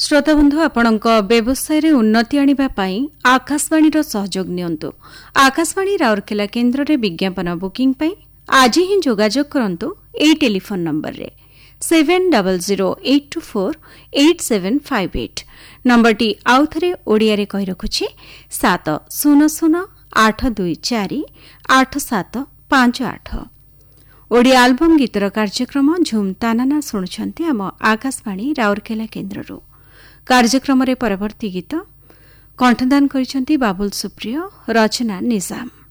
श्रोता बंधु आपणक व्यवसाय उन्नति आनिबा पई आकाशवाणी सहयोग नियंतु। आकाशवाणी राउरकेला केन्द्र रे विज्ञापन बुकिंग पई आज ही जोगाजोग करंतु ए टेलीफोन नंबर रे 7008248758 नंबर टी आउ थरे ओडिया रे कहि रखुछि 7008248758 ओडिया आल्बम गीतर कार्यक्रम झुम तानाना शुणुछंती आम आकाशवाणी राउरकेला केन्द्ररू। कार्यक्रम रे परवर्ती गीत कंठदान करिसंती बाबुल सुप्रिय, रचना निजाम।